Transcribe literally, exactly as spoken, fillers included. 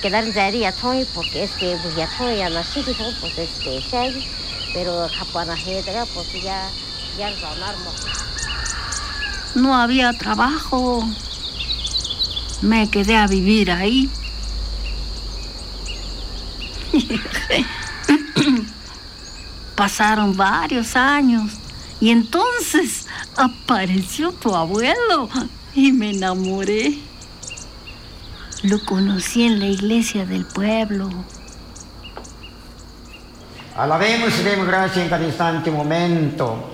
quedar en ya soy porque es que pues ya soy ya nací pues este shaggy pero japana jedra pues ya ya ganarmos. No había trabajo. Me quedé a vivir ahí. Pasaron varios años y entonces apareció tu abuelo y me enamoré. Lo conocí en la iglesia del pueblo. Alabemos y demos gracias en cada instante y momento